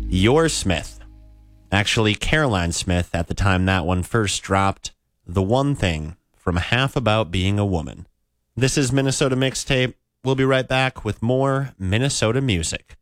Your Smith. Actually, Caroline Smith at the time that one first dropped. The One Thing from Half About Being a Woman. This is Minnesota Mixtape. We'll be right back with more Minnesota music.